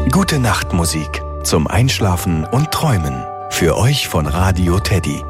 Gute Nacht Musik zum Einschlafen und Träumen. Für euch von Radio Teddy.